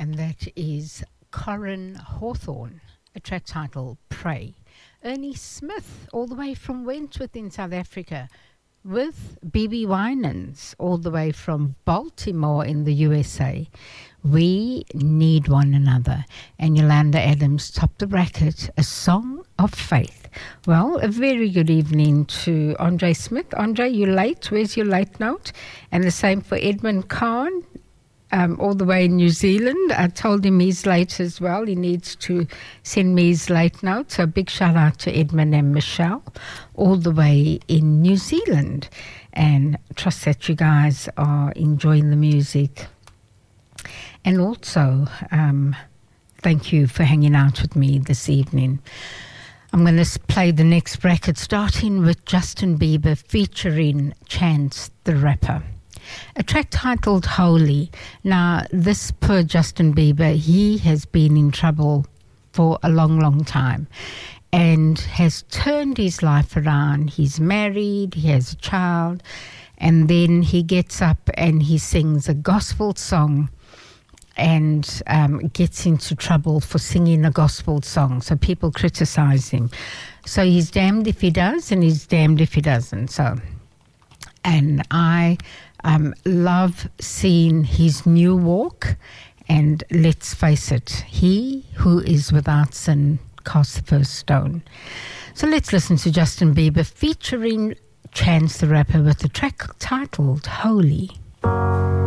and that is Corin Hawthorne, a track titled Pray. Ernie Smith, all the way from Wentworth in South Africa, with B.B. Winans, all the way from Baltimore in the USA. We Need One Another. And Yolanda Adams topped the bracket, A Song of Faith. Well, a very good evening to Andre Smith. Andre, you late? Where's your late note? And the same for Edmund Kahn, all the way in New Zealand. I told him he's late as well. He needs to send me his late note. So big shout out to Edmund and Michelle, all the way in New Zealand. And trust that you guys are enjoying the music. And also, thank you for hanging out with me this evening. I'm going to play the next bracket, starting with Justin Bieber featuring Chance the Rapper. A track titled Holy. Now, this poor Justin Bieber, he has been in trouble for a long, long time and has turned his life around. He's married, he has a child, and then he gets up and he sings a gospel song and gets into trouble for singing a gospel song. So people criticize him. So he's damned if he does and he's damned if he doesn't. So, and I love seeing his new walk, and let's face it, he who is without sin casts the first stone. So let's listen to Justin Bieber featuring Chance the Rapper with the track titled Holy.